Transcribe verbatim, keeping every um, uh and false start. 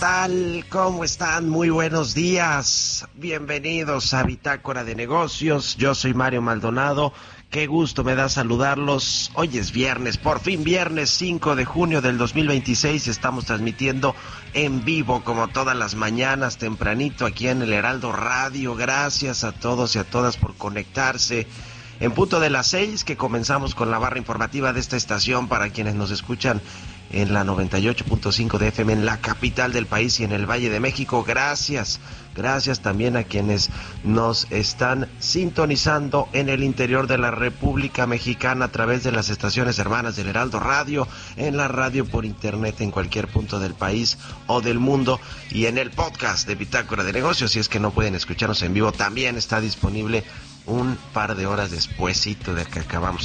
tal? ¿Cómo están? Muy buenos días. Bienvenidos a Bitácora de Negocios. Yo soy Mario Maldonado. Qué gusto me da saludarlos. Hoy es viernes, por fin viernes cinco de junio del dos mil veintiséis. Estamos transmitiendo en vivo como todas las mañanas tempranito aquí en el Heraldo Radio. Gracias a todos y a todas por conectarse. En punto de las seis que comenzamos con la barra informativa de esta estación para quienes nos escuchan en la noventa y ocho punto cinco de F M en la capital del país y en el Valle de México. Gracias, gracias también a quienes nos están sintonizando en el interior de la República Mexicana a través de las estaciones hermanas del Heraldo Radio, en la radio por internet en cualquier punto del país o del mundo y en el podcast de Bitácora de Negocios. Si es que no pueden escucharnos en vivo, también está disponible un par de horas despuesito de que acabamos